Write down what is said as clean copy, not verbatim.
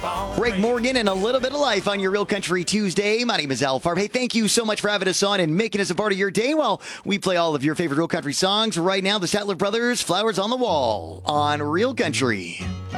Greg Morgan and a little bit of life on your Real Country Tuesday. My name is Al Farb. Hey, thank you so much for having us on and making us a part of your day while we play all of your favorite Real Country songs. Right now, the Statler Brothers, Flowers on the Wall on Real Country.